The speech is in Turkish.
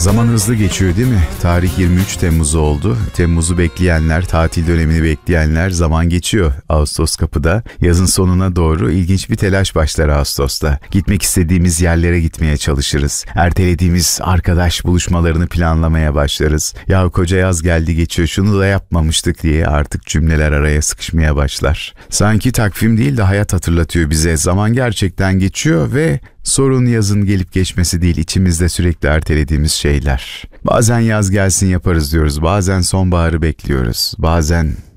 Zaman hızlı geçiyor değil mi? Tarih 23 Temmuz oldu. Temmuz'u bekleyenler, tatil dönemini bekleyenler, zaman geçiyor. Ağustos kapıda. Yazın sonuna doğru ilginç bir telaş başlar Ağustos'ta. Gitmek istediğimiz yerlere gitmeye çalışırız. Ertelediğimiz arkadaş buluşmalarını planlamaya başlarız. Ya koca yaz geldi geçiyor, şunu da yapmamıştık diye artık cümleler araya sıkışmaya başlar. Sanki takvim değil de hayat hatırlatıyor bize. Zaman gerçekten geçiyor ve sorun yazın gelip geçmesi değil, içimizde sürekli ertelediğimiz şeyler. Bazen yaz gelsin yaparız diyoruz, bazen sonbaharı bekliyoruz, bazen